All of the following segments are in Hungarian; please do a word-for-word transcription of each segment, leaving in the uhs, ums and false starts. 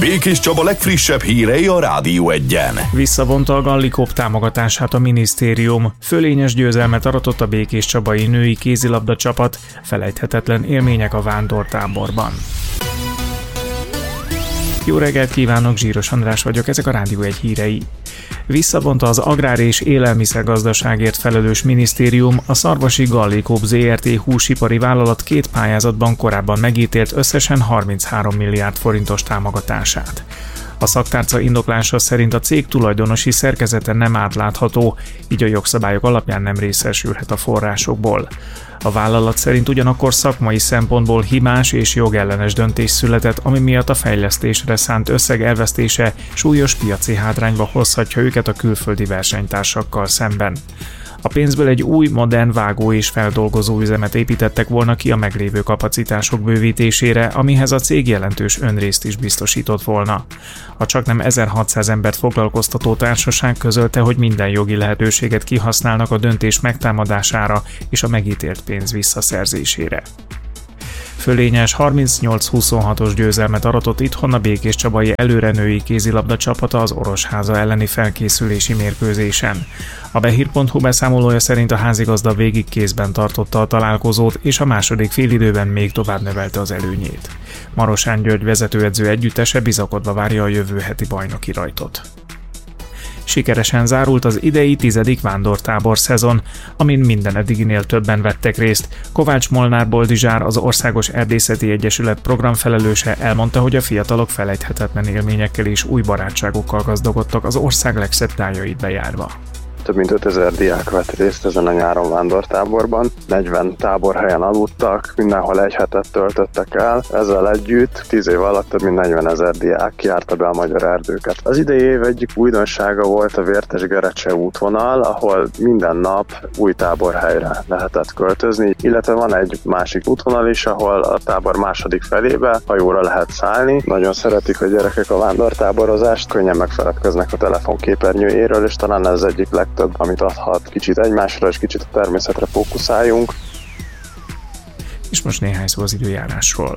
Békés Csaba legfrissebb hírei a Rádió Egyen. Visszavonta a Gallikop támogatását a minisztérium. Fölényes győzelmet aratott a békés csabai női kézilabda csapat, felejthetetlen élmények a vándortáborban. Jó reggelt kívánok, Zsíros András vagyok, ezek a Rádió Egy hírei. Visszavonta az agrár- és élelmiszergazdaságért felelős minisztérium a Szarvasi Gallikop zé er té húsipari vállalat két pályázatban korábban megítélt összesen harminchárom milliárd forintos támogatását. A szaktárca indoklása szerint a cég tulajdonosi szerkezete nem átlátható, így a jogszabályok alapján nem részesülhet a forrásokból. A vállalat szerint ugyanakkor szakmai szempontból hibás és jogellenes döntés született, ami miatt a fejlesztésre szánt összeg elvesztése súlyos piaci hátrányba hozhatja őket a külföldi versenytársakkal szemben. A pénzből egy új, modern vágó és feldolgozó üzemet építettek volna ki a meglévő kapacitások bővítésére, amihez a cég jelentős önrészt is biztosított volna. A csaknem ezerhatszáz embert foglalkoztató társaság közölte, hogy minden jogi lehetőséget kihasználnak a döntés megtámadására és a megítélt pénz visszaszerzésére. Fölényes harmincnyolc huszonhatos győzelmet aratott itthon a Békés Csabai előrenői kézilabda csapata az Orosháza elleni felkészülési mérkőzésen. A Behír pont hu beszámolója szerint a házigazda végig kézben tartotta a találkozót, és a második félidőben még tovább növelte az előnyét. Marosán György vezetőedző együttese bizakodva várja a jövő heti bajnoki rajtot. Sikeresen zárult az idei tizedik vándortábor szezon, amin minden eddiginél többen vettek részt. Kovács Molnár Boldizsár, az Országos Erdészeti Egyesület programfelelőse elmondta, hogy a fiatalok felejthetetlen élményekkel és új barátságokkal gazdagodtak az ország legszebb tájait bejárva. Több mint ötezer diák vett részt ezen a nyáron vándortáborban, negyven táborhelyen aludtak, mindenhol egy hetet töltöttek el. Ezzel együtt tíz év alatt több mint negyvenezer diák járta be a magyar erdőket. Az idei év egyik újdonsága volt a Vértes-Gerecse útvonal, ahol minden nap új táborhelyre lehetett költözni, illetve van egy másik útvonal is, ahol a tábor második felébe hajóra lehet szállni. Nagyon szeretik a gyerekek a vándortáborozást, könnyen megfeledkeznek a telefonképernyőjéről, és talán ez egyik leg több, amit adhat. Kicsit egymásra és kicsit a természetre fókuszáljunk. És most néhány szó az időjárásról.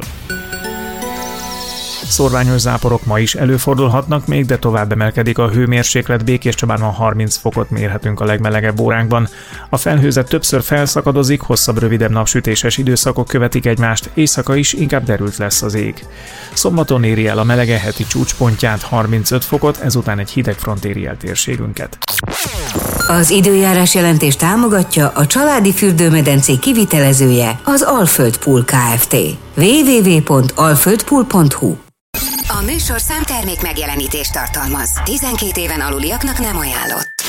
Szórványos záporok ma is előfordulhatnak még, de tovább emelkedik a hőmérséklet. Békés Csabában harminc fokot mérhetünk a legmelegebb óránkban. A felhőzet többször felszakadozik, hosszabb, rövidebb napsütéses időszakok követik egymást, éjszaka is inkább derült lesz az ég. Szombaton éri el a melege heti csúcspontját, harmincöt fokot, ezután egy hideg front éri el térségünket. Az időjárás jelentés támogatja a családi fürdőmedencé kivitelezője, az Alföld Pool Kft. double-u double-u double-u pont alföld pool pont hu. A műsorszám termék megjelenítést tartalmaz. tizenkét éven aluliaknak nem ajánlott.